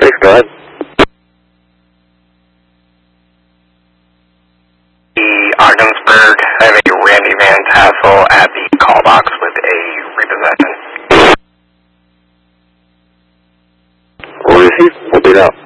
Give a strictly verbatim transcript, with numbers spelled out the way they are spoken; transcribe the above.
Okay, go ahead. The Ogdensburg, I have a Randy Van Tassel at the call box with a repossession. Where is he? We'll do that.